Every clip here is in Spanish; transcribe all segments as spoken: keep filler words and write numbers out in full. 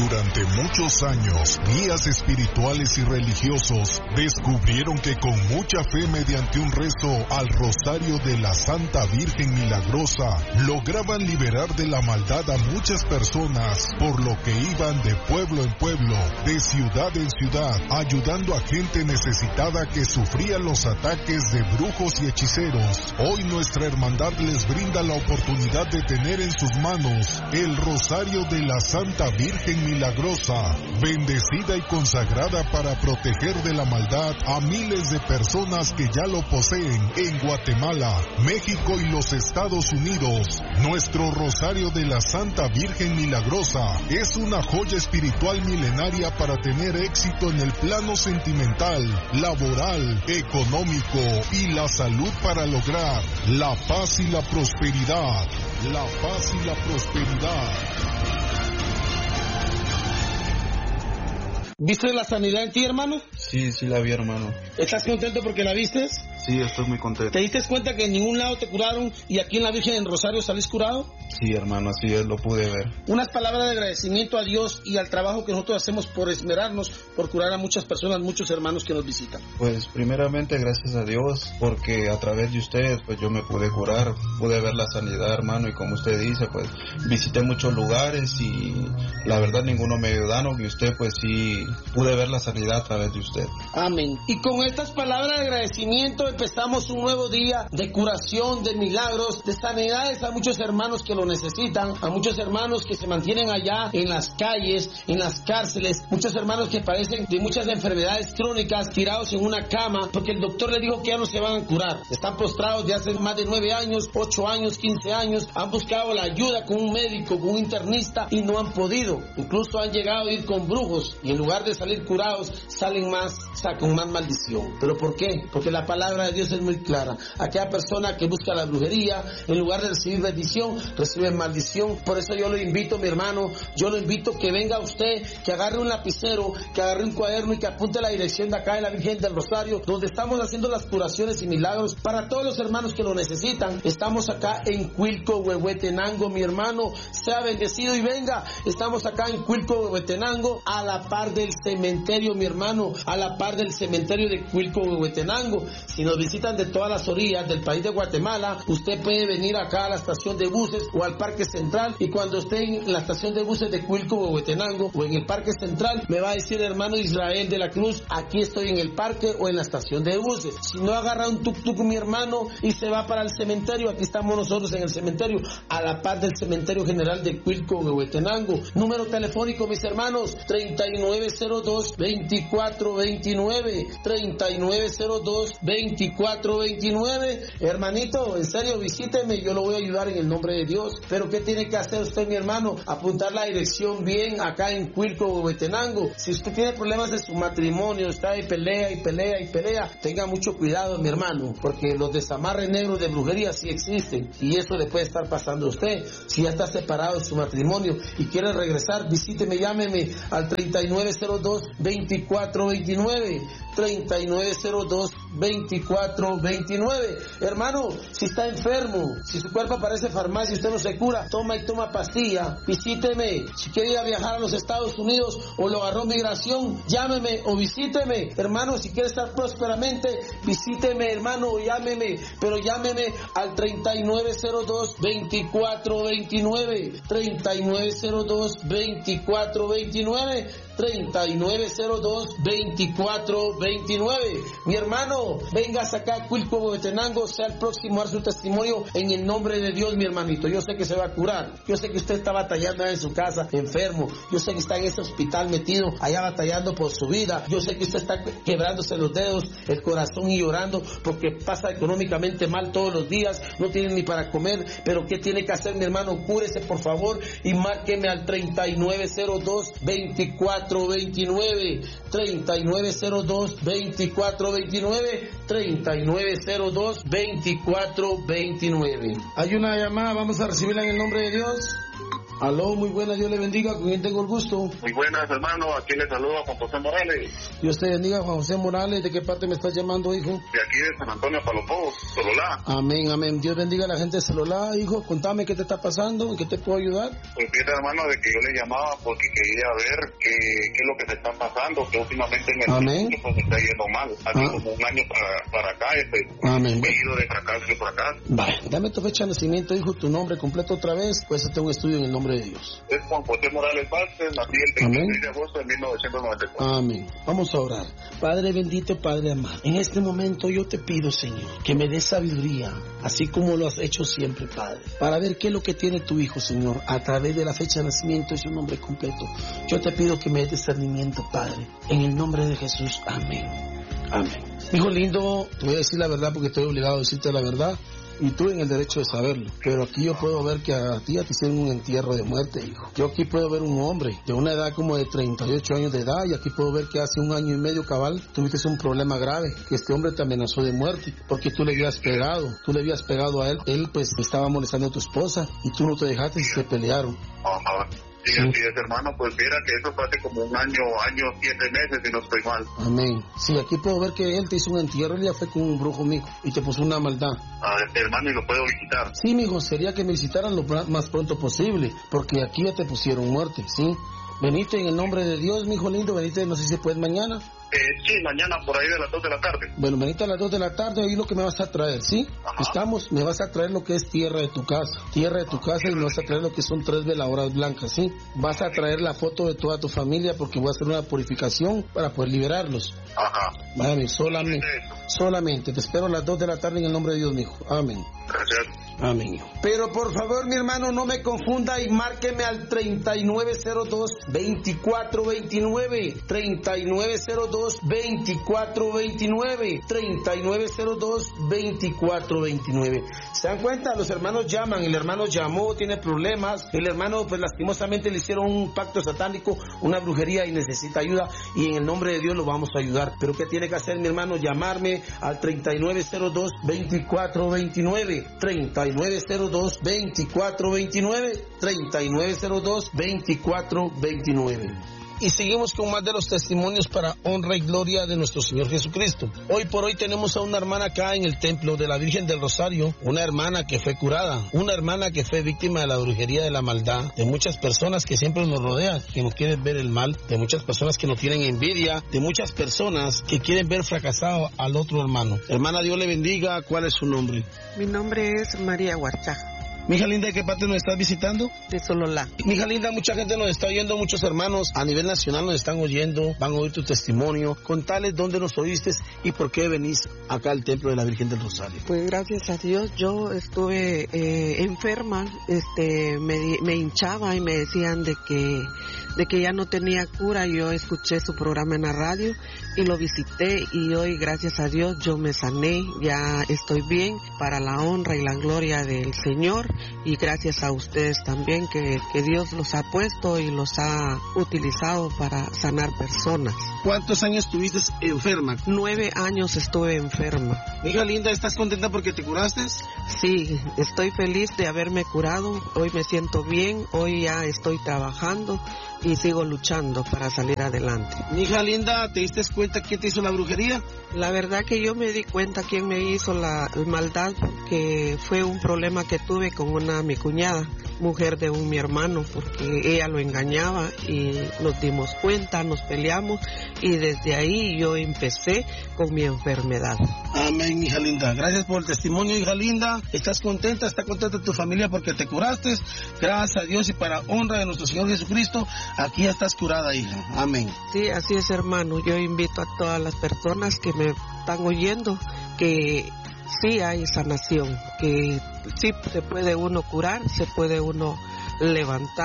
Durante muchos años, guías espirituales y religiosos descubrieron que con mucha fe mediante un rezo al Rosario de la Santa Virgen Milagrosa, lograban liberar de la maldad a muchas personas, por lo que iban de pueblo en pueblo, de ciudad en ciudad, ayudando a gente necesitada que sufría los ataques de brujos y hechiceros. Hoy nuestra hermandad les brinda la oportunidad de tener en sus manos el Rosario de la Santa Virgen Milagrosa, bendecida y consagrada para proteger de la maldad a miles de personas que ya lo poseen en Guatemala, México y los Estados Unidos. Nuestro Rosario de la Santa Virgen Milagrosa es una joya espiritual milenaria para tener éxito en el plano sentimental, laboral, económico y la salud, para lograr la paz y la prosperidad. La paz y la prosperidad. ¿Viste la sanidad en ti, hermano? Sí, sí la vi, hermano. ¿Estás contento porque la vistes? Sí, estoy muy contento. ¿Te diste cuenta que en ningún lado te curaron y aquí en la Virgen en Rosario salís curado? Sí, hermano, así es, lo pude ver. Unas palabras de agradecimiento a Dios y al trabajo que nosotros hacemos por esmerarnos, por curar a muchas personas, muchos hermanos que nos visitan. Pues primeramente gracias a Dios, porque a través de ustedes pues yo me pude curar, pude ver la sanidad, hermano, y como usted dice, pues visité muchos lugares y la verdad ninguno me ayudaron, y usted pues sí pude ver la sanidad a través de usted. Amén. Y con estas palabras de agradecimiento empezamos un nuevo día de curación, de milagros, de sanidades a muchos hermanos que lo necesitan, a muchos hermanos que se mantienen allá en las calles, en las cárceles, muchos hermanos que padecen de muchas enfermedades crónicas, tirados en una cama, porque el doctor le dijo que ya no se van a curar. Están postrados de hace más de nueve años, ocho años, quince años, han buscado la ayuda con un médico, con un internista y no han podido. Incluso han llegado a ir con brujos y en lugar de salir curados, salen más, o sea, con más maldición. ¿Pero por qué? Porque la palabra de Dios es muy clara. Aquella persona que busca la brujería, en lugar de recibir bendición, recibe maldición. Por eso yo lo invito, mi hermano, yo lo invito que venga usted, que agarre un lapicero, que agarre un cuaderno y que apunte la dirección de acá de la Virgen del Rosario, donde estamos haciendo las curaciones y milagros para todos los hermanos que lo necesitan. Estamos acá en Cuilco, Huehuetenango, mi hermano, sea bendecido y venga. Estamos acá en Cuilco, Huehuetenango, a la par del cementerio, mi hermano, a la par del cementerio de Cuilco, Huehuetenango. Si nos visitan de todas las orillas del país de Guatemala, usted puede venir acá a la estación de buses o al Parque Central, y cuando esté en la estación de buses de Cuilco, Huehuetenango o en el Parque Central, me va a decir, hermano Israel de la Cruz, aquí estoy en el parque o en la estación de buses. Si no, agarra un tuk-tuk, mi hermano, y se va para el cementerio. Aquí estamos nosotros en el cementerio, a la par del cementerio general de Cuilco, Huehuetenango. Número telefónico, mis hermanos, treinta y nueve cero dos, veinticuatro veintinueve, treinta y nueve cero dos, veinticuatro veintinueve. Hermanito, en serio, visíteme, yo lo voy a ayudar en el nombre de Dios. Pero ¿qué tiene que hacer usted, mi hermano? Apuntar la dirección bien acá en Cuilco, Huehuetenango. Si usted tiene problemas de su matrimonio, está de pelea y pelea y pelea, tenga mucho cuidado, mi hermano, porque los desamarres negros de brujería sí existen, y eso le puede estar pasando a usted. Si ya está separado de su matrimonio y quiere regresar, visíteme, llámeme al treinta y nueve cero dos, veinticuatro veintinueve, treinta y nueve cero dos, veinticuatro veintinueve. Hermano, si está enfermo, si su cuerpo parece farmacia y usted no se cura, toma y toma pastilla, visíteme. Si quiere ir a viajar a los Estados Unidos o lo agarró migración, llámeme o visíteme. Hermano, si quiere estar prósperamente, visíteme, hermano, o llámeme, pero llámeme al treinta y nueve cero dos, veinticuatro veintinueve, treinta y nueve cero dos, veinticuatro veintinueve, treinta y nueve cero dos, veinticuatro veintinueve. Mi hermano, vengas acá a Cuilco, Huehuetenango, sea el próximo a dar su testimonio en el nombre de Dios, mi hermanito. Yo sé que se va a curar. Yo sé que usted está batallando en su casa, enfermo. Yo sé que está en ese hospital metido, allá batallando por su vida. Yo sé que usted está quebrándose los dedos, el corazón y llorando porque pasa económicamente mal todos los días, no tiene ni para comer. Pero ¿qué tiene que hacer, mi hermano? Cúrese, por favor, y márqueme al treinta y nueve cero dos, veinticuatro veintinueve, treinta y nueve cero dos, veinticuatro veintinueve, treinta y nueve cero dos, veinticuatro veintinueve. Hay una llamada, vamos a recibirla en el nombre de Dios. Aló, muy buenas, Dios le bendiga, ¿con quién tengo el gusto? Muy buenas, hermano, aquí le saludo a Juan José Morales. Dios te bendiga, Juan José Morales, ¿de qué parte me estás llamando, hijo? De aquí de San Antonio Palopó, Sololá. Amén, amén, Dios bendiga a la gente de Sololá, hijo, contame qué te está pasando, ¿en qué te puedo ayudar? Pues fíjate, hermano, de que yo le llamaba porque quería ver qué, qué es lo que se está pasando, que últimamente en el amén. Mundo, pues está yendo mal, hace ah. como un año para, para acá, este, amén. He ido de fracaso y fracaso. Vale, dame tu fecha de nacimiento, hijo, tu nombre completo otra vez, pues hacer un estudio en el nombre de Dios. Es Juan José Morales Vázquez, nací el veintiséis de agosto de mil novecientos noventa y cuatro. Amén. Vamos a orar. Padre bendito, Padre amado, en este momento yo te pido, Señor, que me des sabiduría, así como lo has hecho siempre, Padre, para ver qué es lo que tiene tu hijo, Señor, a través de la fecha de nacimiento y su nombre completo. Yo te pido que me des discernimiento, Padre, en el nombre de Jesús. Amén. Amén. Hijo lindo, te voy a decir la verdad porque estoy obligado a decirte la verdad. Y tú en el derecho de saberlo. Pero aquí yo puedo ver que a ti ya te hicieron un entierro de muerte, hijo. Yo aquí puedo ver un hombre de una edad como de treinta y ocho años de edad, y aquí puedo ver que hace un año y medio cabal tuviste un problema grave, que este hombre te amenazó de muerte, porque tú le habías pegado, tú le habías pegado a él, él pues estaba molestando a tu esposa, y tú no te dejaste y se pelearon. Ajá. Sí, sí, así es, hermano, pues mira que eso fue hace como un año, año, siete meses, si no estoy mal. Amén. Sí, aquí puedo ver que él te hizo un entierro, él ya fue con un brujo, mijo, y te puso una maldad. Ah, hermano, ¿y lo puedo visitar? Sí, mijo, sería que me visitaran lo más pronto posible, porque aquí ya te pusieron muerte, ¿sí? Venite en el nombre de Dios, mijo lindo, venite, no sé si se puede mañana. Eh, sí, mañana por ahí de las dos de la tarde. Bueno, venite a las dos de la tarde, ahí lo que me vas a traer, ¿sí? Ajá. Estamos, me vas a traer lo que es tierra de tu casa, tierra de tu casa, y me vas a traer lo que son tres veladoras blancas, ¿sí? Vas a traer la foto de toda tu familia porque voy a hacer una purificación para poder liberarlos. Ajá. Vale, solamente, solamente, te espero a las dos de la tarde en el nombre de Dios, mijo. Amén. Gracias. Amén. Pero por favor, mi hermano, no me confunda y márqueme al treinta y nueve cero dos, veinticuatro veintinueve, treinta y nueve cero dos, veinticuatro veintinueve, treinta y nueve cero dos, veinticuatro veintinueve. ¿Se dan cuenta? Los hermanos llaman, el hermano llamó, tiene problemas, el hermano pues lastimosamente le hicieron un pacto satánico, una brujería y necesita ayuda, y en el nombre de Dios lo vamos a ayudar. Pero ¿qué tiene que hacer, mi hermano? Llamarme al treinta y nueve cero dos, veinticuatro veintinueve, treinta y nueve cero dos, veinticuatro veintinueve, treinta y nueve cero dos, veinticuatro veintinueve. Y seguimos con más de los testimonios para honra y gloria de nuestro Señor Jesucristo. Hoy por hoy tenemos a una hermana acá en el templo de la Virgen del Rosario, una hermana que fue curada, una hermana que fue víctima de la brujería, de la maldad, de muchas personas que siempre nos rodean, que nos quieren ver el mal, de muchas personas que nos tienen envidia, de muchas personas que quieren ver fracasado al otro hermano. Hermana, Dios le bendiga. ¿Cuál es su nombre? Mi nombre es María Huarchaja. Mija linda, ¿de qué parte nos estás visitando? De Sololá. Mija linda, mucha gente nos está oyendo, muchos hermanos a nivel nacional nos están oyendo, van a oír tu testimonio. Contales dónde nos oíste y por qué venís acá al templo de la Virgen del Rosario. Pues gracias a Dios, yo estuve eh, enferma, este, me, me hinchaba y me decían de que, de que ya no tenía cura. Yo escuché su programa en la radio y lo visité, y hoy gracias a Dios yo me sané, ya estoy bien, para la honra y la gloria del Señor. Y gracias a ustedes también, que, que Dios los ha puesto y los ha utilizado para sanar personas. ¿Cuántos años estuviste enferma? Nueve años estuve enferma. Hija linda, ¿estás contenta porque te curaste? Sí, estoy feliz de haberme curado. Hoy me siento bien, hoy ya estoy trabajando y sigo luchando para salir adelante. Hija linda, ¿te diste cuenta quién te hizo la brujería? La verdad que yo me di cuenta quién me hizo la maldad, que fue un problema que tuve con una mi cuñada, mujer de un mi hermano, porque ella lo engañaba y nos dimos cuenta, nos peleamos, y desde ahí yo empecé con mi enfermedad. Amén, hija linda. Gracias por el testimonio, hija linda. ¿Estás contenta? ¿Está contenta tu familia porque te curaste? Gracias a Dios, y para honra de nuestro Señor Jesucristo, aquí ya estás curada, hija. Amén. Sí, así es, hermano. Yo invito a todas las personas que me están oyendo que sí hay sanación, que sí se puede uno curar, se puede uno levantar.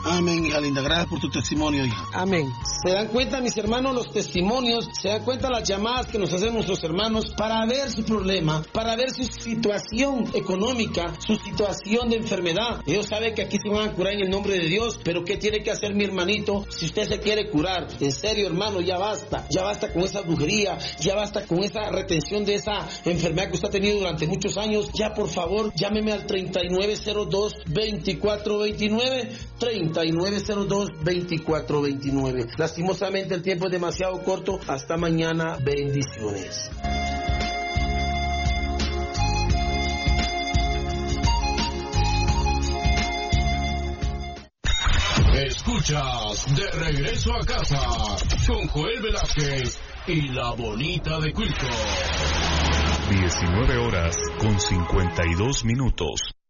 Amén, hija linda. Gracias por tu testimonio, hija. Amén. Se dan cuenta, mis hermanos, los testimonios, se dan cuenta las llamadas que nos hacen nuestros hermanos para ver su problema, para ver su situación económica, su situación de enfermedad. Ellos saben que aquí se van a curar en el nombre de Dios, pero ¿qué tiene que hacer mi hermanito? Si usted se quiere curar, en serio, hermano, ya basta. Ya basta con esa brujería, ya basta con esa retención de esa enfermedad que usted ha tenido durante muchos años. Ya, por favor, llámeme al treinta y nueve cero dos, veinticuatro veintinueve, treinta y nueve cero dos, veinticuatro veintinueve. Lastimosamente el tiempo es demasiado corto. Hasta mañana. Bendiciones. Escuchas De Regreso a Casa con Joel Velázquez y la Bonita de Quilco. diecinueve horas con cincuenta y dos minutos.